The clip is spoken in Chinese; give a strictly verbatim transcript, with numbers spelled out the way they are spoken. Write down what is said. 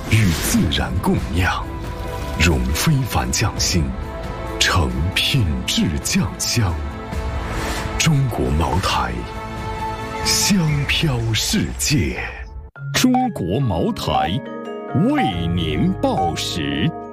与自然共酿，融非凡匠心，成品质酱香。中国茅台，香飘世界。 中国茅台，为您报时。